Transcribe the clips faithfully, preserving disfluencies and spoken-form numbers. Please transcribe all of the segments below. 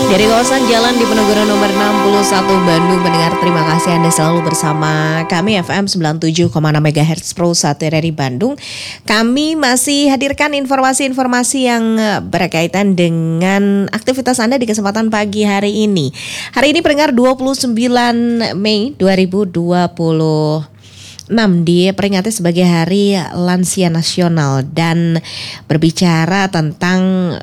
Dari kawasan Jalan Diponegoro nomor enam puluh satu Bandung, pendengar, terima kasih Anda selalu bersama kami F M sembilan puluh tujuh koma enam megahertz Pro satu dari Bandung. Kami masih hadirkan informasi-informasi yang berkaitan dengan aktivitas Anda di kesempatan pagi hari ini. Hari ini pendengar dua puluh sembilan Mei dua ribu dua puluh enam diperingati sebagai Hari Lansia Nasional, dan berbicara tentang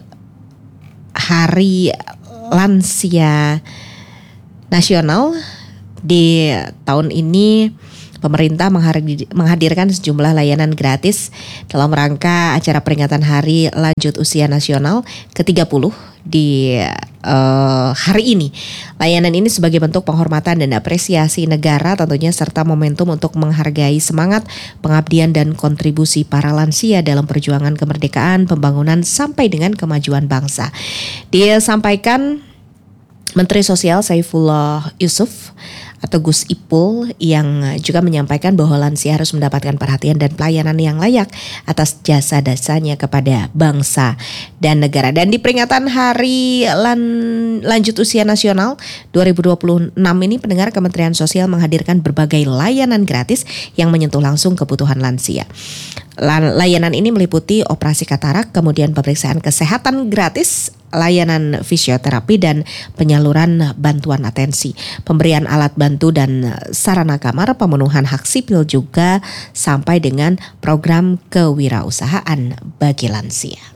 Hari Lansia Nasional di tahun ini, pemerintah menghadirkan sejumlah layanan gratis dalam rangka acara peringatan Hari Lanjut Usia Nasional ke tiga puluh di uh, hari ini. Layanan ini sebagai bentuk penghormatan dan apresiasi negara tentunya, serta momentum untuk menghargai semangat, pengabdian dan kontribusi para lansia dalam perjuangan kemerdekaan, pembangunan sampai dengan kemajuan bangsa. Dia sampaikan Menteri Sosial Saifullah Yusuf atau Gus Ipul, yang juga menyampaikan bahwa lansia harus mendapatkan perhatian dan pelayanan yang layak atas jasa-jasanya kepada bangsa dan negara. Dan di peringatan Hari Lan, Lanjut Usia Nasional dua ribu dua puluh enam ini, pendengar, Kementerian Sosial menghadirkan berbagai layanan gratis yang menyentuh langsung kebutuhan lansia. Layanan ini meliputi operasi katarak, kemudian pemeriksaan kesehatan gratis, layanan fisioterapi dan penyaluran bantuan atensi, pemberian alat bantu dan sarana kamar, pemenuhan hak sipil juga sampai dengan program kewirausahaan bagi lansia.